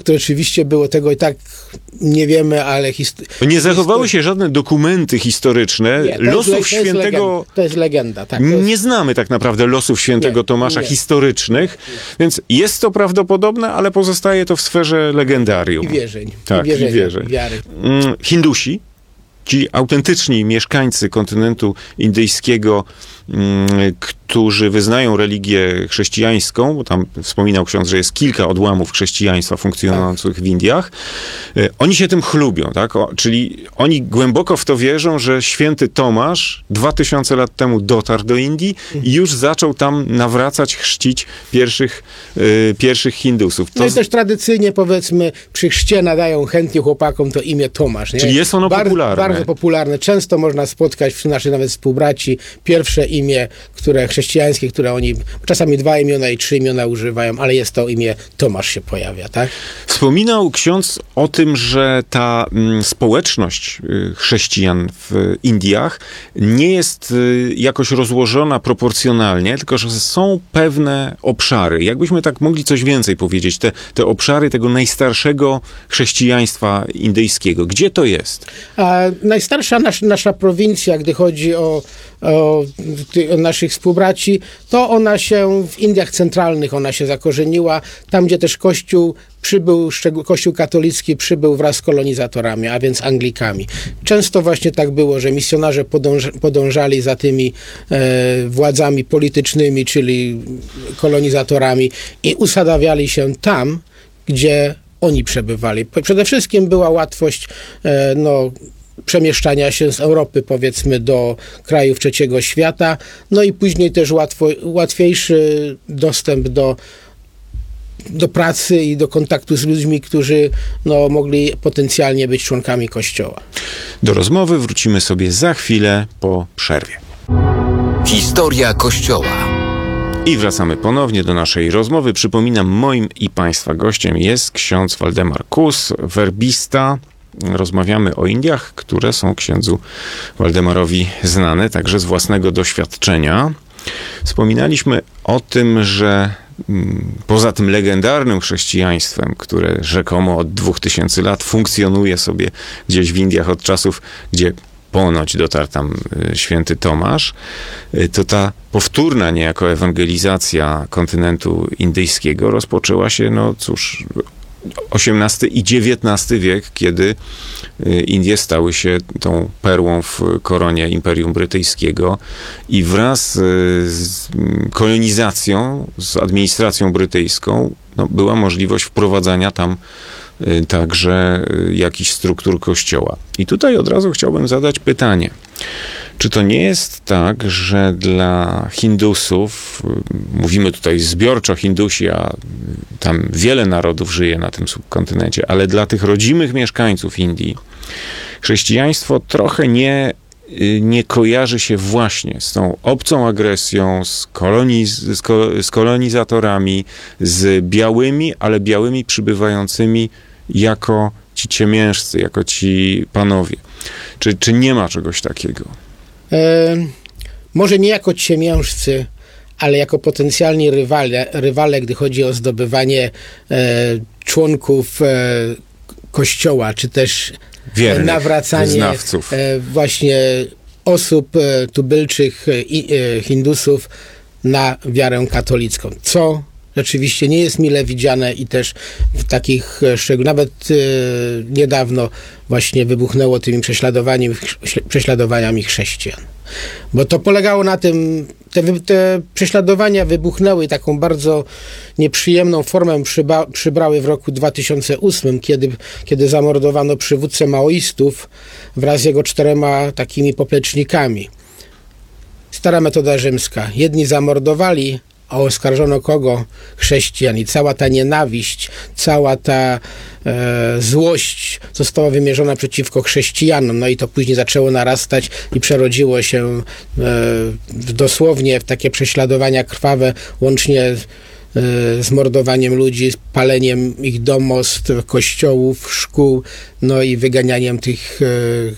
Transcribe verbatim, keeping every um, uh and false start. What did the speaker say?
to rzeczywiście było, tego i tak nie wiemy, ale... Hist- nie zachowały się żadne dokumenty historyczne. Nie, to losów jest, to świętego... Jest legenda, to jest legenda, tak. Jest... Nie znamy tak naprawdę losów świętego nie, Tomasza nie. historycznych, więc jest to prawdopodobne, ale pozostaje to w sferze legendarium. I wierzeń. Tak, i wierzenia, i wierzeń. wiary. Hindusi, ci autentyczni mieszkańcy kontynentu indyjskiego, którzy wyznają religię chrześcijańską, bo tam wspominał ksiądz, że jest kilka odłamów chrześcijaństwa funkcjonujących tak. w Indiach, oni się tym chlubią, tak? O, czyli oni głęboko w to wierzą, że święty Tomasz dwa tysiące lat temu dotarł do Indii i już zaczął tam nawracać, chrzcić pierwszych, y, pierwszych Hindusów. To no i też tradycyjnie, powiedzmy, przy chrzcie nadają chętnie chłopakom to imię Tomasz. Nie? Czyli jest ono Bar- popularne. Bardzo popularne. Często można spotkać wśród naszych nawet współbraci pierwsze imię, które chrześcijańskie, które oni czasami dwa imiona i trzy imiona używają, ale jest to imię Tomasz się pojawia, tak? Wspominał ksiądz o tym, że ta mm, społeczność y, chrześcijan w Indiach nie jest y, jakoś rozłożona proporcjonalnie, tylko że są pewne obszary. Jakbyśmy tak mogli coś więcej powiedzieć, te, te obszary tego najstarszego chrześcijaństwa indyjskiego. Gdzie to jest? A najstarsza nasz, nasza prowincja, gdy chodzi o, o, o naszych współbraci, to ona się w Indiach centralnych ona się zakorzeniła, tam gdzie też Kościół przybył, Kościół katolicki przybył wraz z kolonizatorami, a więc Anglikami. Często właśnie tak było, że misjonarze podąż, podążali za tymi e, władzami politycznymi, czyli kolonizatorami i usadawiali się tam, gdzie oni przebywali. Przede wszystkim była łatwość e, no, przemieszczania się z Europy, powiedzmy, do krajów trzeciego świata, no i później też łatwo, łatwiejszy dostęp do do pracy i do kontaktu z ludźmi, którzy no, mogli potencjalnie być członkami Kościoła. Do rozmowy wrócimy sobie za chwilę po przerwie. Historia Kościoła. I wracamy ponownie do naszej rozmowy. Przypominam, moim i Państwa gościem jest ksiądz Waldemar Kus, werbista. Rozmawiamy o Indiach, które są księdzu Waldemarowi znane, także z własnego doświadczenia. Wspominaliśmy o tym, że poza tym legendarnym chrześcijaństwem, które rzekomo od dwóch tysięcy lat funkcjonuje sobie gdzieś w Indiach od czasów, gdzie ponoć dotarł tam święty Tomasz, to ta powtórna niejako ewangelizacja kontynentu indyjskiego rozpoczęła się, no cóż, osiemnasty i dziewiętnasty wiek, kiedy Indie stały się tą perłą w koronie Imperium Brytyjskiego i wraz z kolonizacją, z administracją brytyjską, no, była możliwość wprowadzania tam także jakichś struktur kościoła. I tutaj od razu chciałbym zadać pytanie. Czy to nie jest tak, że dla Hindusów, mówimy tutaj zbiorczo Hindusi, a tam wiele narodów żyje na tym subkontynencie, ale dla tych rodzimych mieszkańców Indii chrześcijaństwo trochę nie, nie kojarzy się właśnie z tą obcą agresją, z, koloniz, z, ko, z kolonizatorami, z białymi, ale białymi przybywającymi jako ci ciemiężcy, jako ci panowie. Czy, czy nie ma czegoś takiego? E, może nie jako ciemiężcy, ale jako potencjalni rywale, rywale, gdy chodzi o zdobywanie e, członków e, kościoła, czy też wiernych, nawracanie wyznawców. E, właśnie osób e, tubylczych e, e, Hindusów na wiarę katolicką. Co rzeczywiście nie jest mile widziane i też w takich szczegółach, nawet e, niedawno właśnie wybuchnęło tymi prześladowaniami, prześladowaniami chrześcijan. Bo to polegało na tym, te, te prześladowania wybuchnęły i taką bardzo nieprzyjemną formę przyba, przybrały w roku dwa tysiące ósmym, kiedy, kiedy zamordowano przywódcę maoistów wraz z jego czterema takimi poplecznikami. Stara metoda rzymska. Jedni zamordowali, a oskarżono kogo? Chrześcijan. I cała ta nienawiść, cała ta e, złość została wymierzona przeciwko chrześcijanom. No i to później zaczęło narastać i przerodziło się e, w dosłownie w takie prześladowania krwawe, łącznie e, z mordowaniem ludzi, paleniem ich domostw, kościołów, szkół, no i wyganianiem tych e,